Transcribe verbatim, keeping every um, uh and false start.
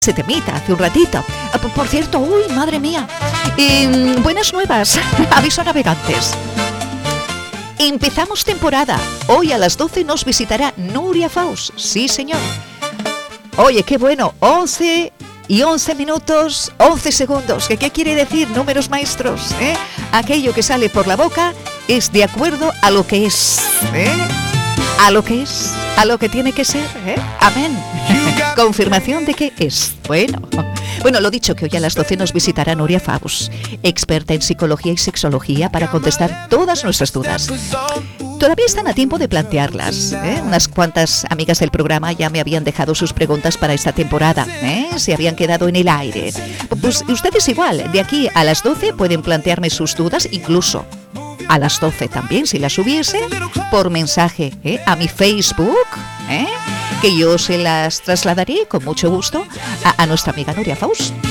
Se temita hace un ratito. Por cierto, uy, madre mía. Eh, buenas nuevas, aviso a navegantes. Empezamos temporada. Hoy a las doce nos visitará Nuria Faus. Sí, señor. Oye, qué bueno. once y once minutos, once segundos. ¿Qué, qué quiere decir? Números maestros. ¿eh? Aquello que sale por la boca es de acuerdo a lo que es. ¿eh? A lo que es. A lo que tiene que ser. ¿eh? Amén. Confirmación de que es. Bueno, bueno, lo dicho, que hoy a las doce nos visitará Nuria Faus, experta en psicología y sexología, para contestar todas nuestras dudas. Todavía están a tiempo de plantearlas. ¿eh? Unas cuantas amigas del programa ya me habían dejado sus preguntas para esta temporada. ¿eh? Se habían quedado en el aire. Pues ustedes igual, de aquí a las doce pueden plantearme sus dudas, incluso a las doce también, si las hubiese, por mensaje ¿eh? a mi Facebook, ¿eh? que yo se las trasladaré con mucho gusto a, a nuestra amiga Nuria Faus.